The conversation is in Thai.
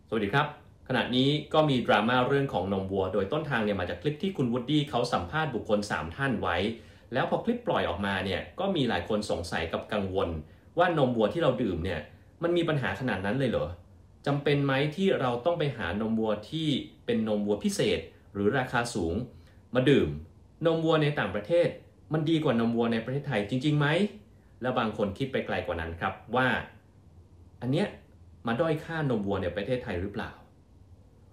สวัสดีครับขณะนี้ก็มีดราม่าเรื่องของนมวัวโดยต้นทางเนี่ยมาจากคลิปที่คุณวูดดี้เขาสัมภาษณ์บุคคล3ท่านไว้แล้วพอคลิปปล่อยออกมาเนี่ยก็มีหลายคนสงสัยกับกังวลว่านมวัวที่เราดื่มเนี่ยมันมีปัญหาขนาดนั้นเลยเหรอจำเป็นไหมที่เราต้องไปหานมวัวที่เป็นนมวัวพิเศษหรือราคาสูงมาดื่มนมวัวในต่างประเทศมันดีกว่านมวัวในประเทศไทยจริงๆไหมแล้วบางคนคิดไปไกลกว่านั้นครับว่าอันเนี้ยมาด้อยค่านมวัวในประเทศไทยหรือเปล่า